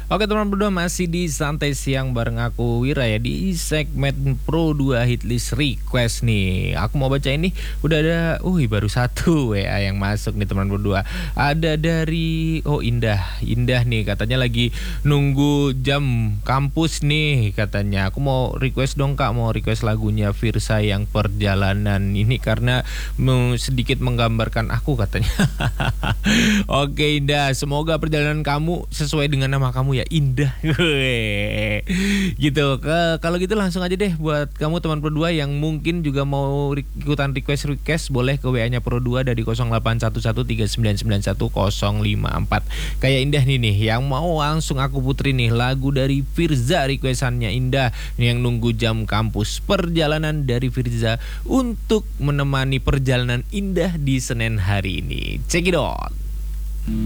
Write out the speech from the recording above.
Oke teman berdua, masih di Santai Siang bareng aku Wira ya, di segmen Pro 2 Hitlist Request nih. Aku mau baca ini, udah ada baru satu WA yang masuk nih teman berdua. Ada dari Indah nih, katanya lagi nunggu jam kampus nih katanya. Aku mau request dong Kak, mau request lagunya Firsa yang Perjalanan ini karena sedikit menggambarkan aku katanya. Oke Indah, semoga perjalanan kamu sesuai dengan nama kamu ya, Indah. Gitu. Kalau gitu langsung aja deh buat kamu teman Pro 2 yang mungkin juga mau ikutan request boleh ke WA-nya Pro 2 dari 081139911054. Kayak Indah nih yang mau langsung aku putri nih lagu dari Firza, requestannya Indah yang nunggu jam kampus, Perjalanan dari Firza untuk menemani perjalanan Indah di Senin hari ini. Check it out.